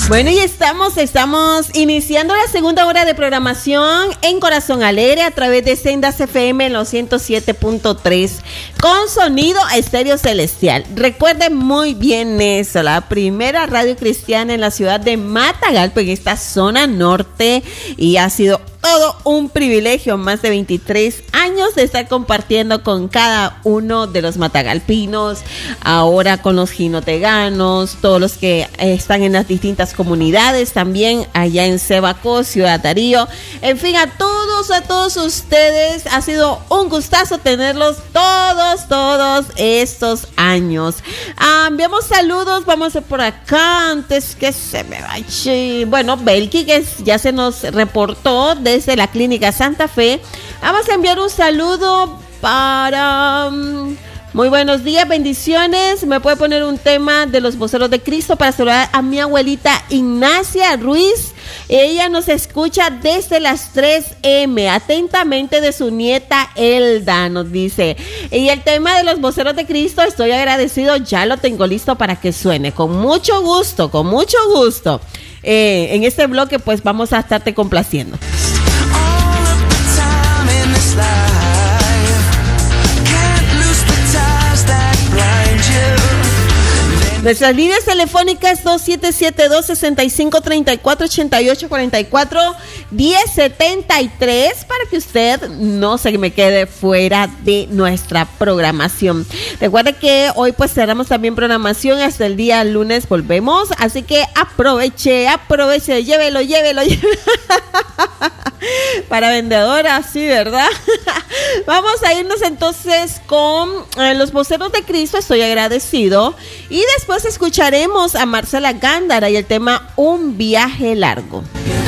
Bueno, y estamos iniciando la segunda hora de programación en Corazón Alegre a través de Sendas FM en los 107.3 con sonido estéreo celestial. Recuerden muy bien eso, la primera radio cristiana en la ciudad de Matagalpa, en esta zona norte, y ha sido todo un privilegio, más de 23 años de estar compartiendo con cada uno de los matagalpinos, ahora con los jinoteganos, todos los que están en las distintas comunidades, también allá en Sebacó, Ciudad Darío, en fin, a todos ustedes, ha sido un gustazo tenerlos todos estos años. Enviamos saludos, vamos a por acá, antes que se me vaya. Bueno, Belki, que ya se nos reportó desde la Clínica Santa Fe. Vamos a enviar un saludo para... Muy buenos días, bendiciones. Me puede poner un tema de los Voceros de Cristo para saludar a mi abuelita Ignacia Ruiz. Ella nos escucha desde las 3M, atentamente de su nieta Elda, nos dice. Y el tema de los Voceros de Cristo, estoy agradecido, ya lo tengo listo para que suene. Con mucho gusto. En este bloque pues vamos a estarte complaciendo. Nuestras líneas telefónicas 2727-265-3488-44-1073 para que usted no se me quede fuera de nuestra programación. Recuerde que hoy pues cerramos también programación, hasta el día lunes volvemos, así que aproveche, llévelo. Para vendedora, sí, ¿verdad? Vamos a irnos entonces con los Voceros de Cristo, estoy agradecido, y después escucharemos a Marcela Gándara y el tema Un Viaje Largo.